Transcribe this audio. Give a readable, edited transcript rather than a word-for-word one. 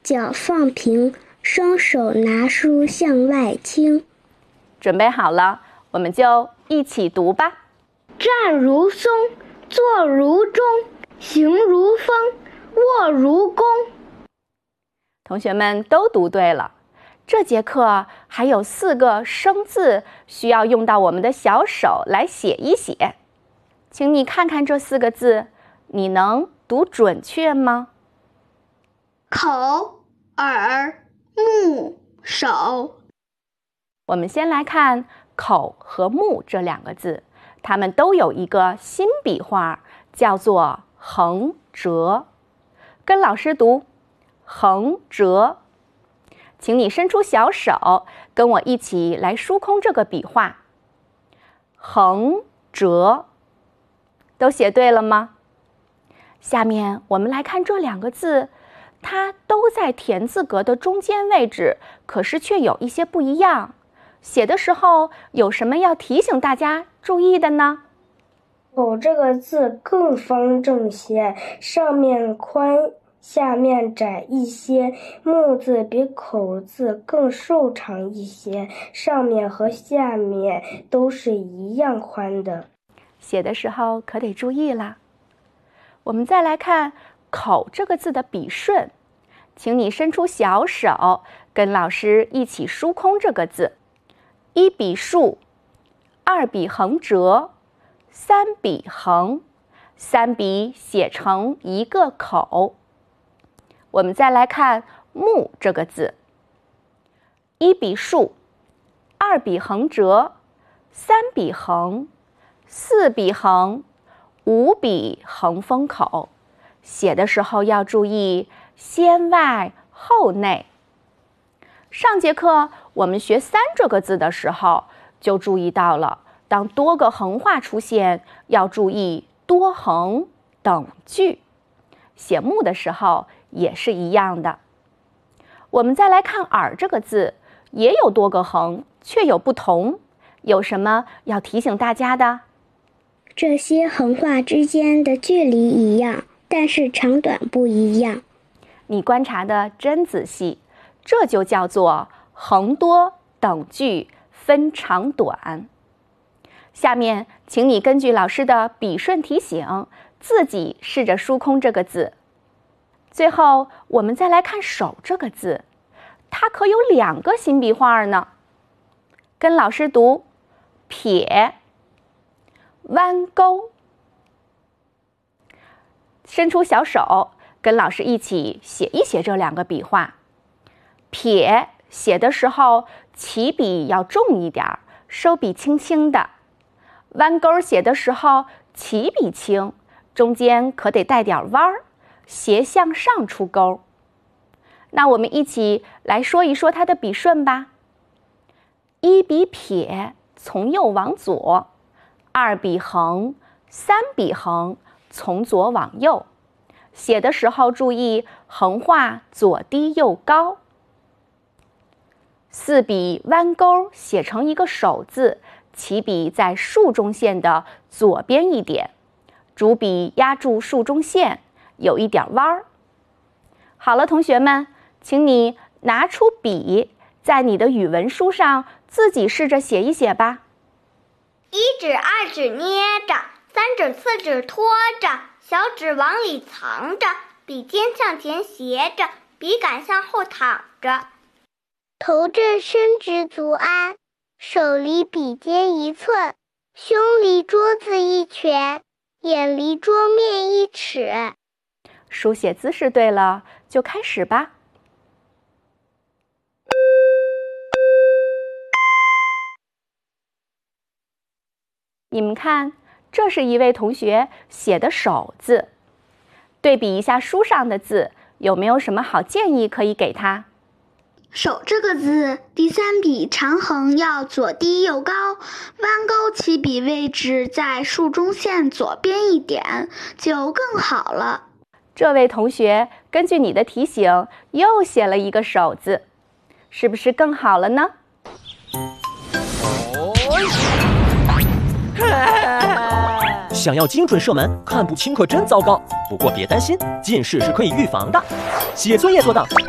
脚放平，双手拿书向外倾。 准备好了，我们就一起读吧。 站如松，坐如钟，行如风，卧如弓。 同学们都读对了。这节课还有4个生字需要用到我们的小手来写一写，请你看看这4个字，你能读准确吗？ 口、耳、目、手。 我们先来看口和目这2个字，它们都有一个新笔画，叫做横折。跟老师读横折。请你伸出小手，跟我一起来疏空这个笔画。横折，都写对了吗？下面我们来看这2个字，它都在田字格的中间位置，可是却有一些不一样。写的时候有什么要提醒大家注意的呢？ 口这个字更方正些，上面宽，下面窄一些。目字比口字更瘦长一些，上面和下面都是一样宽的。 写的时候可得注意啦。我们再来看口这个字的笔顺，请你伸出小手，跟老师一起疏空这个字。1笔竖，2笔横折，3笔横，3笔写成一个口。我们再来看目这个字，1笔竖，2笔横折，3笔横，4笔横，5笔横封口。写的时候要注意先外后内。上节课我们学3这个字的时候，就注意到了，当多个横画出现，要注意多横等句。写目的时候也是一样的。我们再来看耳这个字，也有多个横，却有不同。有什么要提醒大家的？ 这些横画之间的距离一样，但是长短不一样。 你观察的真仔细，这就叫做横多等句分长短。下面请你根据老师的笔顺提醒，自己试着疏空这个字。最后我们再来看手这个字，它可有2个新笔画呢。跟老师读撇、弯钩。伸出小手，跟老师一起写一写这2个笔画。撇写的时候起笔要重一点，收笔轻轻的。弯钩写的时候起笔轻，中间可得带点弯儿，斜向上出钩。那我们一起来说一说它的笔顺吧。1笔撇，从右往左；2笔横，3笔横，从左往右。写的时候注意横画左低右高。4笔弯钩写成一个手字，起笔在竖中线的左边一点，主笔压住竖中线，有一点弯儿。好了，同学们，请你拿出笔，在你的语文书上自己试着写一写吧。 1指2指捏着，3指4指拖着，小指往里藏着，笔尖向前斜着，笔杆向后躺着。 头正伸直足安，手离笔尖1寸，胸离桌子1拳，眼离桌面1尺。 书写姿势对了，就开始吧。你们看，这是一位同学写的手字，对比一下书上的字，有没有什么好建议可以给他？ 手这个字，第3笔长横要左低右高，弯钩起笔位置在竖中线左边一点，就更好了。 这位同学根据你的提醒，又写了一个手字，是不是更好了呢？ 想要精准射门，看不清可真糟糕。不过别担心，近视是可以预防的。写作业做到。